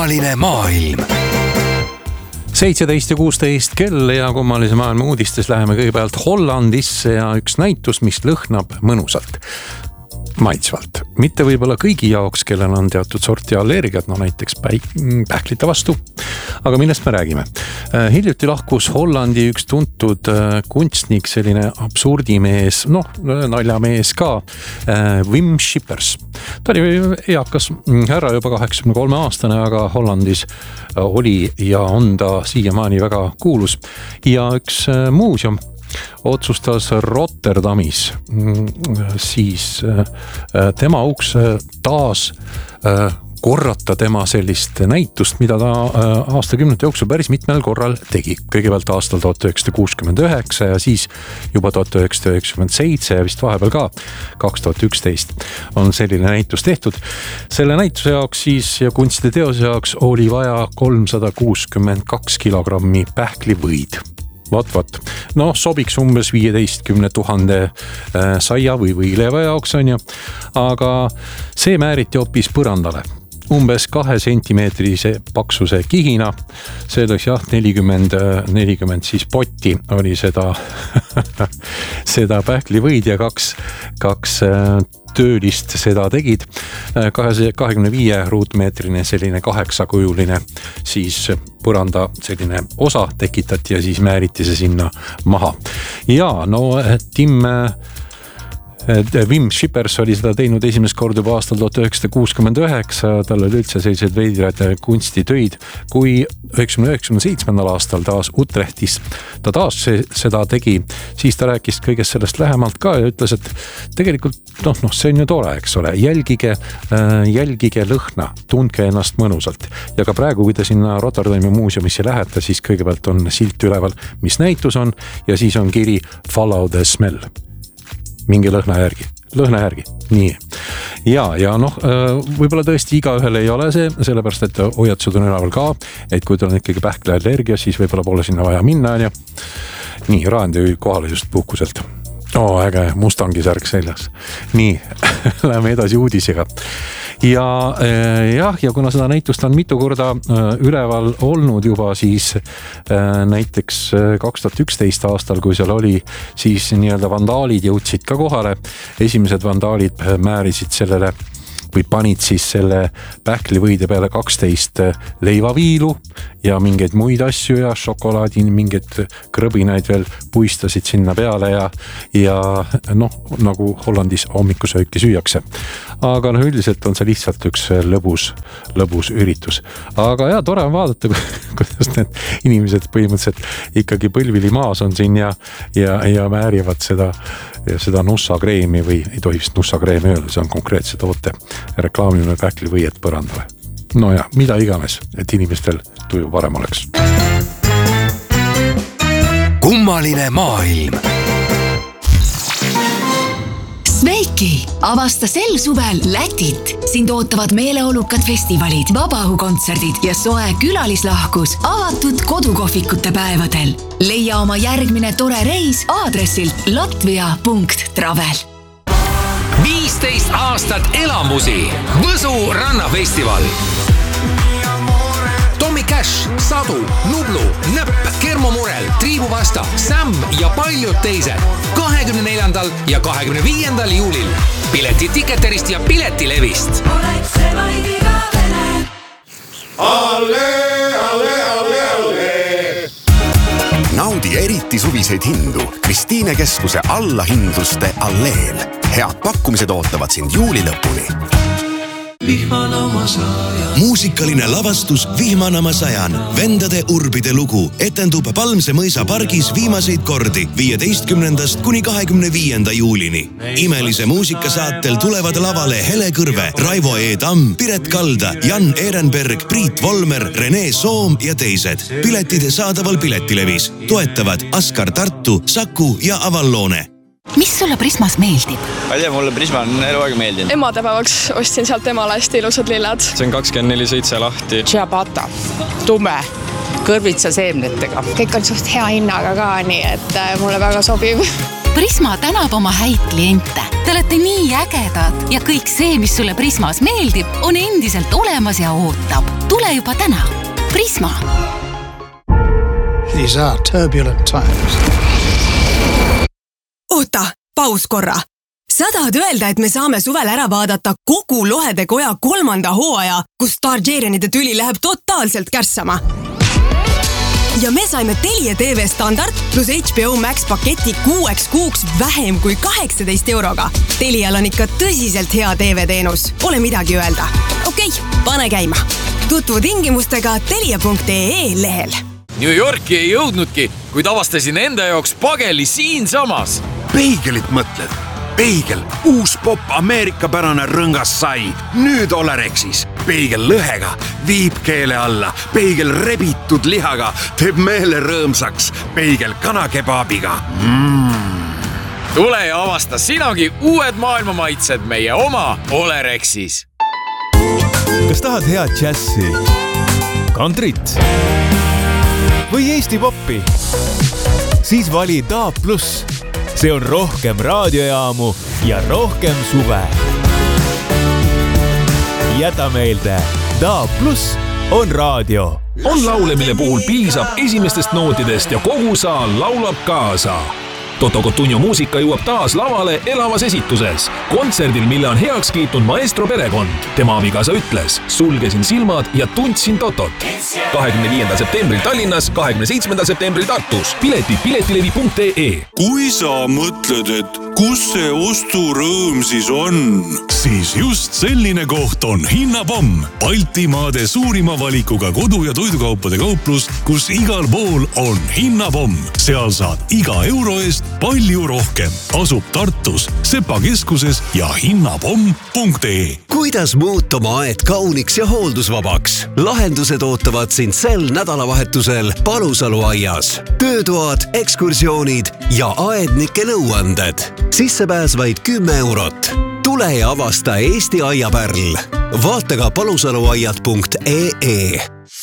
Kummaline maailm. 17:16 kell ja kummalise maailma uudistes läheme kõigepealt Hollandisse ja üks näitus, mis lõhnab mõnusalt. Maitsvalt. Mitte võib-olla kõigi jaoks, kellel on teatud sorti allergiat, no näiteks pähklite vastu. Aga millest me räägime? Hiljuti lahkus Hollandi üks tuntud kunstnik, selline absurdimees, naljamees ka, Wim Schippers. Ta oli eakas härra juba 83-aastane, aga Hollandis oli ja on ta siiamaani väga kuulus. Ja üks muuseum otsustas Rotterdamis siis tema uks taas korrata tema sellist näitust, mida ta aastakümnete jooksul päris mitmel korral tegi. Kõigepealt aastal 1969 ja siis juba 1997 ja vist vahepeal ka 2011 on selline näitus tehtud. Selle näituse jaoks siis ja kunstiteose jaoks oli vaja 362 kilogrammi pähklivõid. Vat. Sobiks umbes 15 000 saia või võileiva jaoks on ju, aga see määriti hoopis põrandale. Umbes 2 sentimeetrise paksuse kihina, see oleks 40 siis potti oli seda pähklivõid ja kaks töölist seda tegid. 25 ruutmeetrine selline 8-kujuline siis põranda selline osa tekitati ja siis määriti see sinna maha. Ja Wim Schippers oli seda teinud esimest korda juba aastal 1969, tal oli üldse sellised veidrad kunstitöid, kui 1997. aastal taas Utrechtis ta taas seda tegi, siis ta rääkis kõigest sellest lähemalt ka ja ütles, et tegelikult see on ju tore, eks ole, jälgige lõhna, tundke ennast mõnusalt. Ja ka praegu, kui te sinna Rotterdami muuseumisse lähete, siis kõigepealt on silt üleval, mis näitus on ja siis on kiri Follow the smell. Mingi lõhna järgi, nii. Ja võib-olla tõesti igaühel ei ole see, sellepärast et hoiatused on üleval ka, et kui teil on ikkagi pähkliallergia, siis võib-olla pole sinna vaja minna. Ja. Nii, Raandi kohale just puhkuselt. Äge, mustangisärk seljas. Nii, läheme edasi uudisega. Ja kuna seda näitust on mitu korda üleval olnud juba siis näiteks 2011 aastal, kui seal oli, siis nii-öelda vandaalid jõudsid ka kohale. Esimesed vandaalid määrisid sellele või panid siis selle pähklivõide peale 12 leivaviilu ja mingeid muid asju ja šokolaadi, mingeid krõbinaid veel puistasid sinna peale ja nagu Hollandis hommikusööki süüakse. Aga üldiselt on see lihtsalt üks lõbus üritus. Aga tore on vaadata, kuidas need inimesed põhimõtteliselt ikkagi põlvili maas on siin ja määrivad seda nussakreemi või ei tohi vist nussakreemi öelda, see on konkreetse toote reklaamimine pähklivõiet põrandale. Mida iganes, et inimestel tuju parem oleks. Kummaline maailm. Sveiki, avasta sel suvel Lätit. Sind ootavad meeleolukad festivalid, vabaõhukontserdid ja soe külalislahkus avatud kodukohvikute päevadel. Leia oma järgmine tore reis aadressilt latvia.travel. 15 aastat elamusi. Võsu rannafestival. Tommy Cash, Sadu, Nublu, Nõpp, Kermo Murel, Triibu Vasta, Sam ja paljud teised. 24. ja 25. juulil. Piletid Ticketerist ja Piletilevist. Oleks see vaid igavene. Alle. Naudi eriti suviseid hindu Kristiine keskuse allahindluste alleel. Head pakkumised ootavad sind juuli lõpuni. Muusikaline lavastus Vihmanama sajan, vendade urbide lugu etendub Palmse mõisa pargis viimaseid kordi 15. kuni 25. juulini. Imelise muusikasaatel tulevad lavale Hele Kõrve, Raivo E. Tamm, Piret Kalda, Jan Ehrenberg, Priit Volmer, Rene Soom ja teised. Piletid saadaval Piletilevis. Toetavad Askar Tartu, Saku ja Avalloone. Mis sulle Prismas meeldib? Mulle Prisma on eluaeg meeldinud. Emadepäevaks ostsin sealt emale hästi ilusad lilled. See on 24/7 lahti. Ciabatta, tume, kõrvitsa seemnetega. Kõik on suht hea hinnaga ka, nii et mulle väga sobib. Prisma tänab oma häid kliente. Te olete nii ägedad ja kõik see, mis sulle Prismas meeldib, on endiselt olemas ja ootab. Tule juba täna. Prisma. These are turbulent times. Oota, paus korra. Sa tahad öelda, et me saame suvel ära vaadata kogu Lohede koja 3. hooaja, kus Targaryenide tüli läheb totaalselt kärssama. Ja me saime Telia TV standard plus HBO Max paketi 6 kuuks vähem kui 18 euroga. Telial on ikka tõsiselt hea TV-teenus. Pole midagi öelda. Okei, pane käima. Tutvu tingimustega telia.ee lehel. New Yorki ei jõudnudki, kuid avastasin enda jaoks pageli siin samas. Peigelit mõtled? Peigel, uus pop Ameerika-pärane rõngas sai. Nüüd Olerexis. Peigel lõhega, viib keele alla. Peigel rebitud lihaga, teeb meele rõõmsaks. Peigel kanakebaabiga. Tule ja avasta sinagi uued maailmamaitsed meie oma Olerexis. Kas tahad head džässi, kantrit või Eesti poppi? Siis vali DAB+. See on rohkem raadiojaamu ja rohkem suve. Jäta meelde, DAB+ on raadio. On laule, mille puhul piisab esimestest nootidest ja kogu saal laulab kaasa. Toto Cotugno muusika jõuab taas lavale elavas esituses. Kontserdil, mille on heaks kiitnud maestro perekond. Tema abikaasa ütles, sulgesin silmad ja tundsin Totot. 25. septembril Tallinnas, 27. septembril Tartus. Piletid piletilevi.ee. Kui sa mõtled, et kus see osturõõm siis on, siis just selline koht on Hinnapomm. Baltimaade suurima valikuga kodu- ja toidukaupade kauplus, kus igal pool on Hinnapomm. Seal saad iga euro eest palju rohkem. Asub Tartus, Sepa keskuses ja hinnapomm.ee. Kuidas muuta oma aed kauniks ja hooldusvabaks? Lahendused ootavad sind sel nädalavahetusel Palusalu aias. Töötoad, ekskursioonid ja aednike nõuanded. Sissepääs vaid 10 eurot. Tule ja avasta Eesti aiapärl. Vaata ka palusaluaiad.ee.